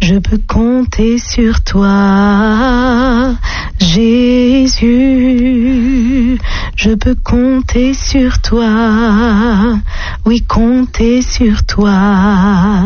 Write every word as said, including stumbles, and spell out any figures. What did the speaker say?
Je peux compter sur toi, Jésus. Je peux compter sur toi, oui, compter sur toi.